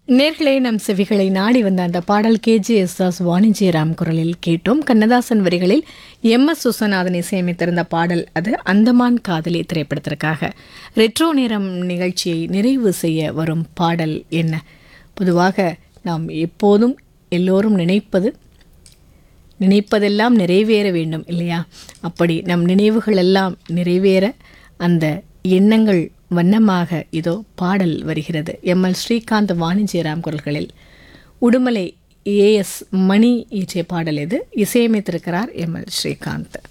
நேர்களே நம் செவிகளை நாடி வந்த அந்த பாடல் KJS வாணிஜ்யராம் குரலில் கேட்டோம். கண்ணதாசன் வரிகளில் MS சுசநாதன் இசையமைத்திருந்த பாடல் அது அந்தமான் காதலி திரைப்படத்திற்காக. ரெட்ரோ நேரம் நிகழ்ச்சியை நிறைவு செய்ய வரும் பாடல் என்ன? பொதுவாக நாம் எப்போதும் எல்லோரும் நினைப்பதெல்லாம் நிறைவேற வேண்டும் இல்லையா? அப்படி நம் நினைவுகளெல்லாம் நிறைவேற அந்த எண்ணங்கள் வண்ணமாக இதோ பாடல் வருகிறது. ML ஸ்ரீகாந்த் வாணிஜ்யராம் குரல்களில் உடுமலை AS மணி இயற்றிய பாடல் இது. இசையமைத்திருக்கிறார் ML ஸ்ரீகாந்த்.